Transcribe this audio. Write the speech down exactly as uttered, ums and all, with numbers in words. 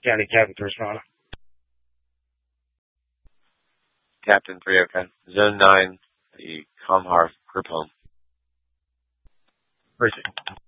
County Captain to respond. Captain three, okay. Zone nine, the Comhar group home. Appreciate it.